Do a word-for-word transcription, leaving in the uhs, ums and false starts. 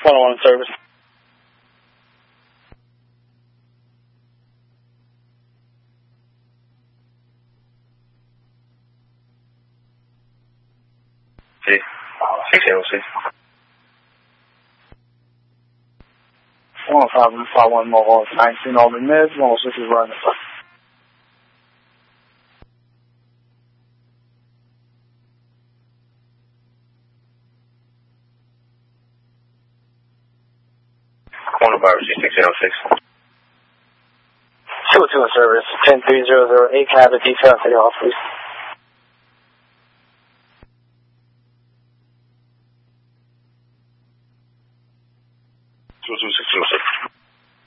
one oh one service. Sí, six oh six. one oh five, five one mobile, nineteen Albany Mid, one oh six is running. one oh five, six oh six. two oh two in service, ten three zero zero eight, have a detail for the office.